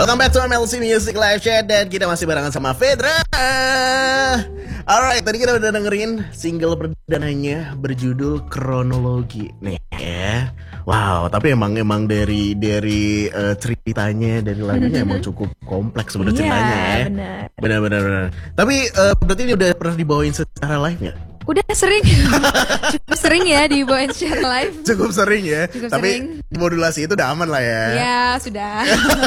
Welcome back to MLC Music Live Chat. Dan kita masih barengan sama Fedra. Alright, tadi kita udah dengerin single perdananya berjudul Kronologi. Nih ya. Wow, tapi emang dari ceritanya, dari lagunya emang cukup kompleks sebenarnya ceritanya ya. Benar. Tapi berarti ini udah pernah dibawain secara live nggak? Udah sering. Cukup sering ya dibawain secara live. Cukup sering ya. Tapi sering. Modulasi itu udah aman lah ya. Ya sudah.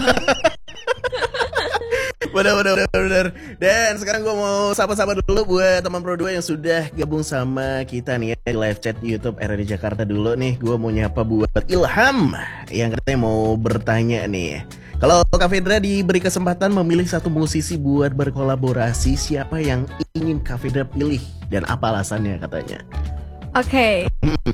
Benar. Dan sekarang gue mau sapa-sapa dulu buat teman Pro 2 yang sudah gabung sama kita nih ya di live chat YouTube RRD Jakarta dulu nih. Gue mau nyapa buat Ilham yang katanya mau bertanya nih. Kalau Kak Fedra diberi kesempatan memilih satu musisi buat berkolaborasi, siapa yang ingin Kak Fedra pilih dan apa alasannya katanya? Oke.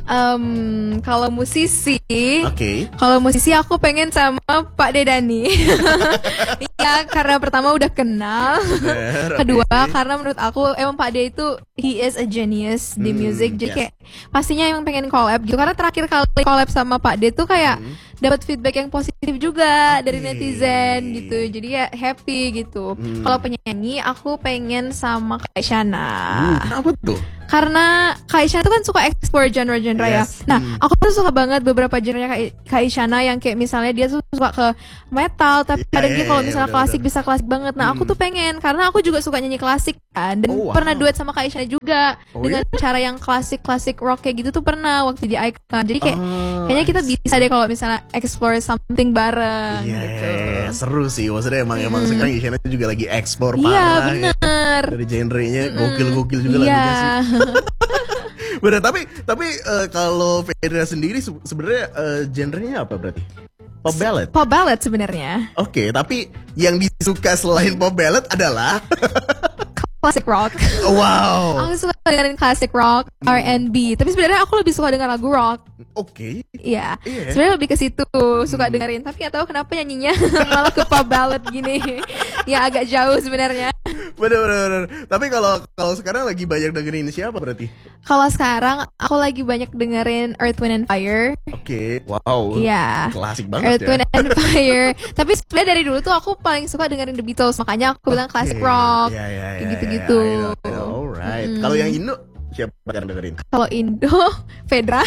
Kalau musisi, Kalau musisi aku pengen sama Pak Dedani. Iya, karena pertama udah kenal. Kedua, karena menurut aku emang Pak De itu he is a genius di music. Jadi kayak pastinya emang pengen collab gitu. Karena terakhir kali collab sama Pak De tuh kayak dapat feedback yang positif juga dari netizen gitu. Jadi ya happy gitu. Kalau penyanyi aku pengen sama Kak Isyana. Kenapa tuh? Karena Kak Isyana tuh kan suka explore genre-genre ya. Nah, aku tuh suka banget beberapa genre Kak Isyana yang kayak misalnya dia tuh suka ke metal, tapi kadang dia kalau misalnya klasik bisa klasik banget. Nah, aku tuh pengen karena aku juga suka nyanyi klasik kan, dan pernah duet sama Kak Isyana juga dengan cara yang klasik rock kayak gitu tuh pernah waktu di Icon. Jadi kayak kayaknya kita bisa deh kalau misalnya explore something bareng gitu. Seru sih, maksudnya emang sekarang Isyana juga lagi explore parah. Iya, bener. Dari genrenya gokil juga lagunya sih. Bener, tapi kalau Fedra sendiri sebenarnya genrenya apa berarti? Pop ballad? Pop ballad sebenarnya. Oke, tapi yang disuka selain pop ballad adalah classic rock. Wow. Aku suka dengerin classic rock, R&B. Tapi sebenarnya aku lebih suka dengar lagu rock. Oke. Iya. Sebenarnya lebih ke situ suka dengerin. Tapi nggak tahu kenapa nyanyinya malah ke pop ballad gini. Ya agak jauh sebenarnya. Bener. Tapi kalau sekarang lagi banyak dengerin siapa berarti? Kalau sekarang aku lagi banyak dengerin Earth, Wind and Fire. Oke. Wow. Iya. Klasik banget Earth, ya. Wind and Fire. Tapi sebenarnya dari dulu tuh aku paling suka dengerin The Beatles. Makanya aku bilang classic rock. Iya. Gitu-gitu. I know. Alright. Kalau yang Indo siapa yang dengerin? Kalau Indo, Fedra.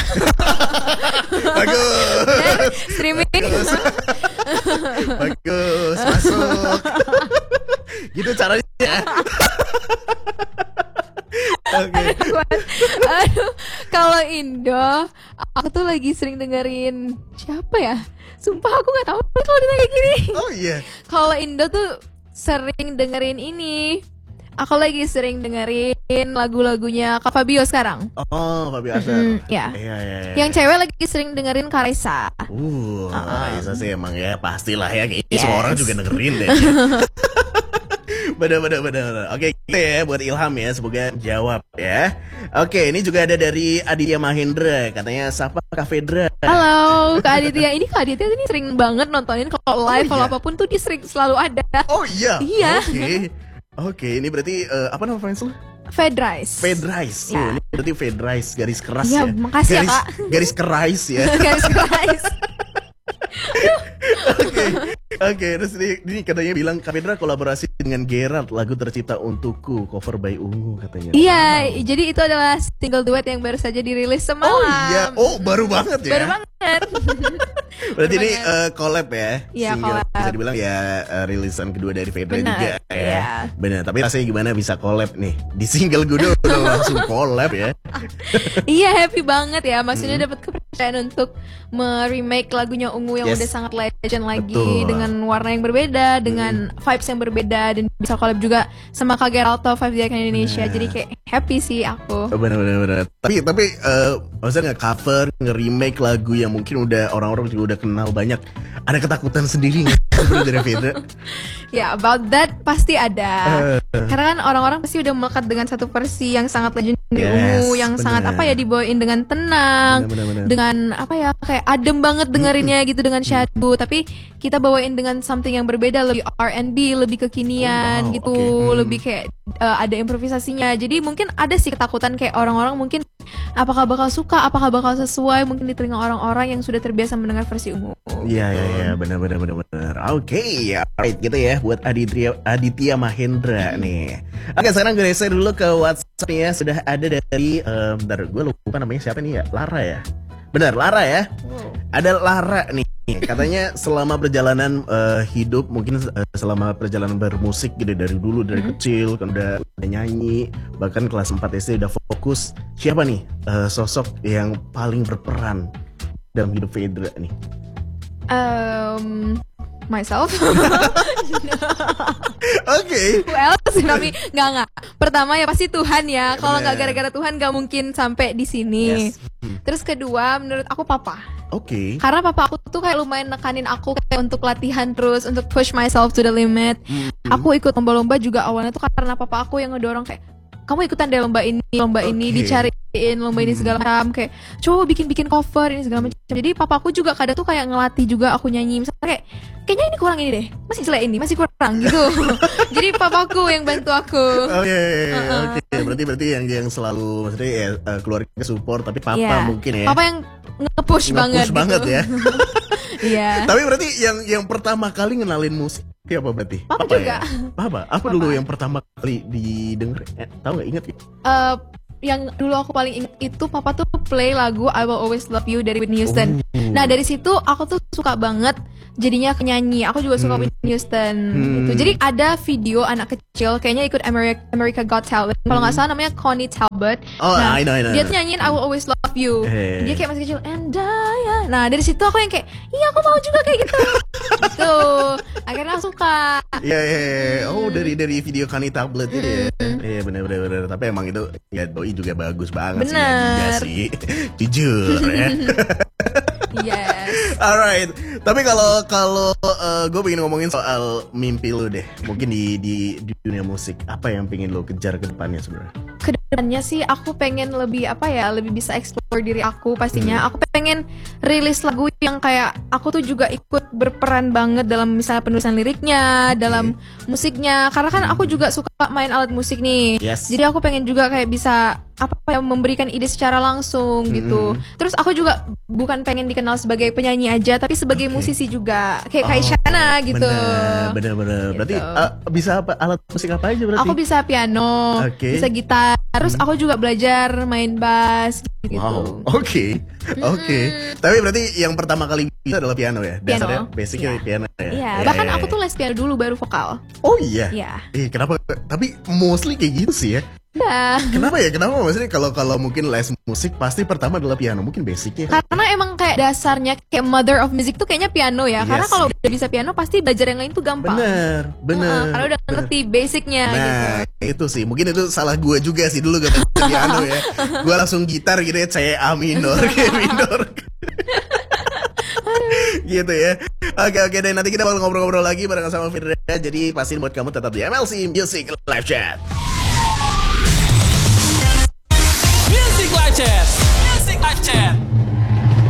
Bagus. Streaming. Bagus. Masuk. Gitu caranya. Oke. Aduh, kalau Indo, aku tuh lagi sering dengerin siapa ya? Sumpah aku nggak tahu kalau ditanya kayak gini. Oh iya. Kalau Indo tuh sering dengerin ini. Aku lagi sering dengerin lagu-lagunya Kak Fabio sekarang. Oh, Fabio Asar. Iya. Iya. Yang cewek lagi sering dengerin Karesa. Karesa sih emang ya pastilah ya. Kayaknya semua orang juga dengerin deh. Bener. Oke, gitu ya buat Ilham ya. Semoga jawab ya. Oke, ini juga ada dari Aditya Mahendra. Katanya sapa Kak Fedra. Halo Kak Aditya. Ini Kak Aditya ini sering banget nontonin kalau live kalau apapun tuh dia sering selalu ada. Oh iya. Iya. Oke, ini berarti apa nama fans lo? Fedrice. Ini berarti Fedrice garis keras ya. Iya, makasih ya Kak. Garis kerais ya. Garis keras. Oke, terus ini katanya bilang Kak Fedra kolaborasi dengan Gerard, lagu tercipta untukku, cover by Ungu katanya. Iya, jadi itu adalah single duet yang baru saja dirilis semalam. Oh iya, baru banget ya. Baru banget. Berarti ini collab ya. Iya, collab. Bisa dibilang ya rilisan kedua dari Fedra juga ya. Iya. Benar, tapi rasanya gimana bisa collab nih? Di single gue udah langsung collab ya. Iya, happy banget ya. Maksudnya dapat kepercayaan untuk remake lagunya Ungu yang udah sangat legend lagi dengan warna yang berbeda, dengan vibes yang berbeda, dan bisa collab juga sama Kak Geralto Five Icon Indonesia. Jadi kayak happy sih aku. Bener. Tapi maksudnya nge-cover, nge-remake lagu yang mungkin udah orang-orang juga udah kenal banyak. Ada ketakutan sendiri nggak dari Fedra? Ya, about that pasti ada. Karena kan orang-orang pasti udah melekat dengan satu versi yang sangat legend di Ungu, yang sangat dibawain dengan tenang, dengan kayak adem banget dengerinnya gitu dengan syahdu. Tapi kita bawain dengan something yang berbeda, lebih R&B, lebih kekinian lebih kayak ada improvisasinya. Jadi mungkin ada sih ketakutan kayak orang-orang mungkin apakah bakal suka, apakah bakal sesuai mungkin di telinga orang-orang yang sudah terbiasa mendengar versi umum. Iya, benar. Oke, alright gitu ya buat Aditya Mahendra nih. Oke, sekarang gue geser dulu ke WhatsApp ya. Sudah ada dari, bentar, gue lupa namanya siapa nih ya, Lara ya. Benar, Lara ya. Ada Lara nih. Katanya selama perjalanan hidup, mungkin selama perjalanan bermusik gitu dari dulu, dari kecil kan udah nyanyi, bahkan kelas 4 SD udah fokus. Siapa nih sosok yang paling berperan dalam hidup Fedra nih? Myself. Oke. Who else? Tapi nggak. Pertama ya pasti Tuhan ya. Kalau nggak gara-gara Tuhan nggak mungkin sampai di sini. Yes. Terus kedua menurut aku papa. Oke. Karena papa aku tuh kayak lumayan nekanin aku kayak untuk latihan terus, untuk push myself to the limit. Aku ikut lomba-lomba juga awalnya tuh karena papa aku yang ngedorong kayak, kamu ikutan deh lomba ini, dicariin lomba ini segala macam, kayak coba bikin cover ini segala macam. Jadi papaku juga kadang tuh kayak ngelatih juga aku nyanyi, misalnya kayak kayaknya ini kurang ini deh, masih jelek ini, masih kurang gitu. Jadi papaku yang bantu aku. Oke. Berarti yang selalu maksudnya ya, keluarga support, tapi papa mungkin ya. Papa yang nge-push banget gitu. Ya. Iya. Tapi berarti yang pertama kali ngenalin musik apa berarti? Papa juga. Ya? Papa. Apa dulu yang pertama kali didengar? Tahu nggak, inget ya? Yang dulu aku paling ingat itu papa tuh play lagu I Will Always Love You dari Whitney Houston. Nah dari situ aku tuh suka banget jadinya penyanyi. Aku juga suka Whitney Houston itu. Jadi ada video anak kecil kayaknya ikut America Got Talent. Kalau nggak salah namanya Connie Talbot. I know. Dia tuh nyanyiin I Will Always Love You. Dia kayak masih kecil Nah dari situ aku yang kayak iya aku mau juga kayak gitu. Gitu. Akhirnya aku suka. Iya. Oh dari video Connie Talbot itu ya. Iya benar. Tapi emang itu ya doi juga bagus banget sih. Jujur ya. Yes. Alright. Tapi kalau gue pengen ngomongin soal mimpi lo deh. Mungkin di dunia musik, apa yang pengen lo kejar ke depannya sebenarnya? Kedepannya sih aku pengen lebih lebih bisa explore diri aku pastinya. Aku pengen rilis lagu yang kayak aku tuh juga ikut berperan banget dalam misalnya penulisan liriknya, dalam musiknya. Karena kan aku juga suka main alat musik nih. Yes. Jadi aku pengen juga kayak bisa memberikan ide secara langsung gitu. Terus aku juga bukan pengen dikenal sebagai penyanyi aja, tapi sebagai musisi juga kayak Kaisyana gitu. Bener. Berarti bisa apa, alat musik apa aja berarti? Aku bisa piano, bisa gitar. Terus aku juga belajar main bass gitu. Wow. Oke. Tapi berarti yang pertama kali bisa adalah piano ya? Dasarnya basicnya piano ya? Iya, bahkan aku tuh les piano dulu baru vokal. Oh iya? Iya. Kenapa? Tapi mostly kayak gitu sih ya? Iya. Kenapa maksudnya kalau mungkin les musik pasti pertama adalah piano, mungkin basicnya. Karena emang kayak dasarnya kayak mother of music tuh kayaknya piano ya. Karena kalau udah bisa piano pasti belajar yang lain tuh gampang. Bener. Karena udah ngerti basicnya gitu. Itu sih, mungkin itu salah gue juga sih dulu gak bisa piano ya. Gue langsung gitar gitu ya, C A minor, G minor. Gitu ya. Oke deh, nanti kita bakal ngobrol-ngobrol lagi bareng sama Fedra. Jadi pastiin buat kamu tetap di MLC Music Live Chat. Music Live Chat.